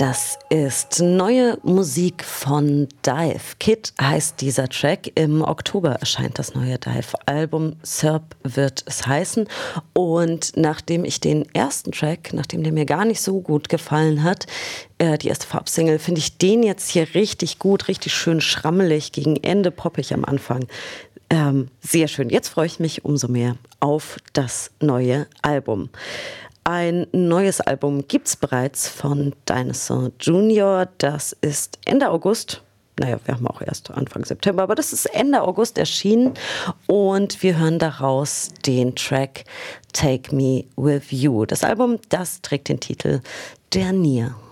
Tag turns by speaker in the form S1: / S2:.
S1: Das ist neue Musik von Dive. Kid heißt dieser Track. Im Oktober erscheint das neue Dive-Album. Serb wird es heißen. Und nachdem ich den ersten Track, nachdem der mir gar nicht so gut gefallen hat, die erste Vorab-Single, finde ich den jetzt hier richtig gut, richtig schön schrammelig, gegen Ende poppig am Anfang. Sehr schön. Jetzt freue ich mich umso mehr auf das neue Album. Ein neues Album gibt's bereits von Dinosaur Jr. Das ist Ende August. Naja, wir haben auch erst Anfang September, aber das ist Ende August erschienen. Und wir hören daraus den Track Take Me With You. Das Album, das trägt den Titel Der Nier.